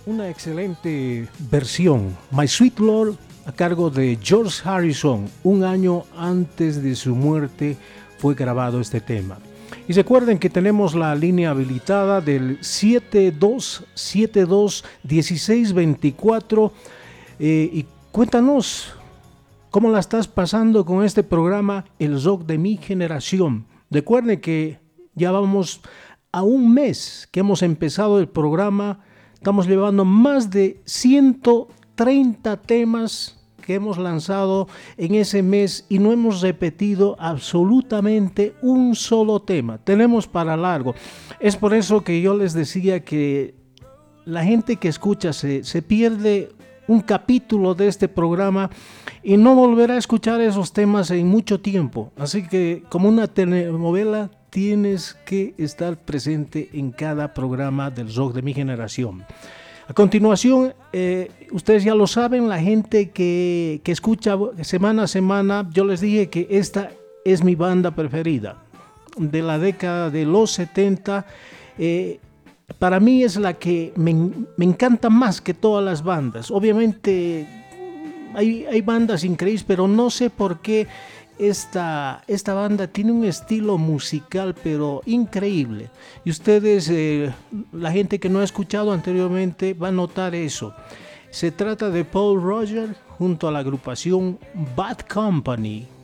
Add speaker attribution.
Speaker 1: una excelente versión, My Sweet Lord, a cargo de George Harrison. Un año antes de su muerte fue grabado este tema. Y recuerden que tenemos la línea habilitada del 7272-1624 y cuéntanos cómo la estás pasando con este programa El Rock de mi generación. Recuerden que ya vamos a un mes que hemos empezado el programa. Estamos llevando más de 130 temas que hemos lanzado en ese mes y no hemos repetido absolutamente un solo tema. Tenemos para largo. Es por eso que yo les decía que la gente que escucha se pierde un capítulo de este programa y no volverá a escuchar esos temas en mucho tiempo. Así que, como una telenovela, tienes que estar presente en cada programa del rock de mi generación. A continuación, ustedes ya lo saben, la gente que escucha semana a semana, yo les dije que esta es mi banda preferida de la década de los 70. Para mí es la que me encanta más que todas las bandas. Obviamente hay bandas increíbles, pero no sé por qué esta banda tiene un estilo musical pero increíble. Y ustedes, la gente que no ha escuchado anteriormente, va a notar eso. Se trata de Paul Rodgers junto a la agrupación Bad Company